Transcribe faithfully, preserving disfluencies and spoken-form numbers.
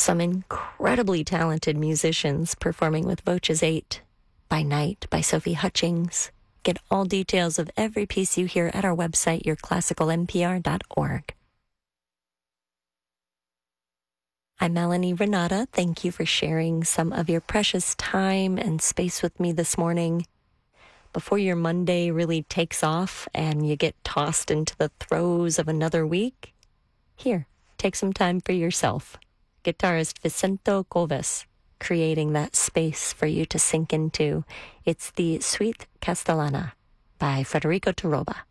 some incredibly talented musicians performing with Voces eight, By Night by Sophie Hutchings. Get all details of every piece you hear at our website, your classical n p r dot org. I'm Melanie Renata. Thank you for sharing some of your precious time and space with me this morning. Before your Monday really takes off and you get tossed into the throes of another week, here, take some time for yourself. Guitarist Vicento Coves, creating that space for you to sink into. It's the Suite Castellana by Federico Torroba.